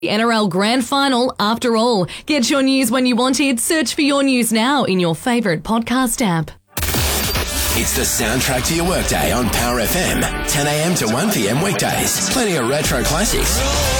The NRL Grand Final, after all. Get your news when you want it. Search for Your News Now in your favourite podcast app. It's the soundtrack to your workday on Power FM. 10 a.m. to 1 p.m. weekdays. Plenty of retro classics.